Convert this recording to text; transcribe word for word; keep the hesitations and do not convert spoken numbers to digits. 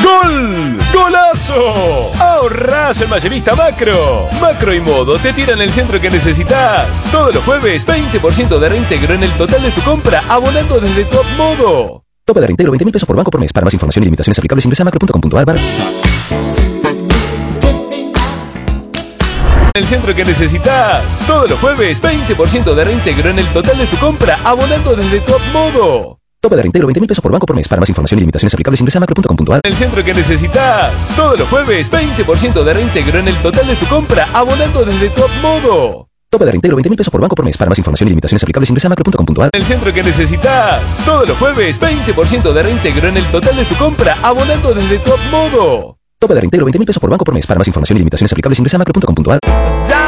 ¡Gol! ¡Golazo! Ahorrás en Mayorista Macro. Macro y Modo te tiran el centro que necesitas. Todos los jueves, veinte por ciento de reintegro en el total de tu compra, abonando desde Top Modo. Tope de reintegro veinte mil pesos por banco por mes. Para más información y limitaciones aplicables ingresa a macro punto com punto a r. El centro que necesitas. Todos los jueves, veinte por ciento de reintegro en el total de tu compra, abonando desde Top Modo. Tope de reintegro veinte mil pesos por banco por mes. Para más información y limitaciones aplicables ingresa a macro punto com punto a r. El centro que necesitas. Todos los jueves, veinte por ciento de reintegro en el total de tu compra, abonando desde Top Modo. Tope de reintegro veinte mil pesos por banco por mes. Para más información y limitaciones aplicables ingresa a macro punto com punto a r. El centro que necesitas. Todos los jueves, veinte por ciento de reintegro en el total de tu compra, abonando desde Top Modo. Tope de reintegro veinte mil pesos por banco por mes. Para más información y limitaciones aplicables ingresa a macro punto com punto a r.